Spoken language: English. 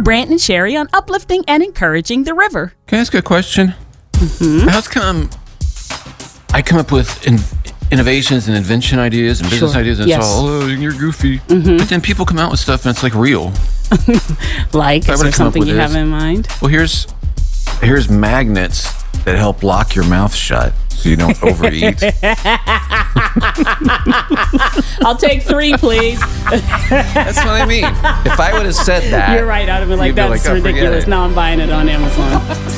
Brant and Sherry on uplifting and encouraging the river. Can I ask a question? How's come I come up with innovations and invention ideas and business ideas, and it's all, oh, you're goofy. But then people come out with stuff and it's like real. Like, is there something you have in mind? Well, here's magnets that help lock your mouth shut so you don't overeat. I'll take 3, please. That's what I mean. If I would have said that, you're right. I'd have been like, that's ridiculous. Now I'm buying it on Amazon.